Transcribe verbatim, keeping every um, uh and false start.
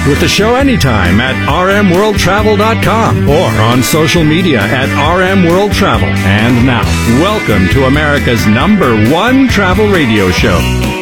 with the show anytime at r m world travel dot com or on social media at r m world travel. And now, welcome to America's number one travel radio show,